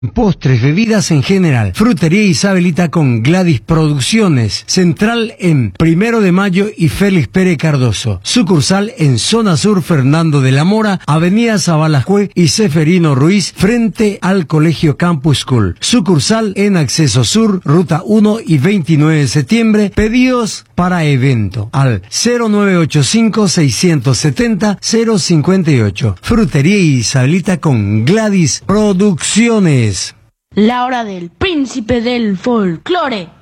Postres, bebidas en general. Frutería Isabelita con Gladys Producciones. Central en 1 de Mayo y Félix Pérez Cardoso. Sucursal en Zona Sur Fernando de la Mora, Avenida Sabalajue y Seferino Ruiz, frente al Colegio Campus School. Sucursal en Acceso Sur, Ruta 1 y 29 de septiembre. Pedidos para evento al 0985-670-058. Frutería Isabelita con Gladys Producciones. La hora del príncipe del folclore.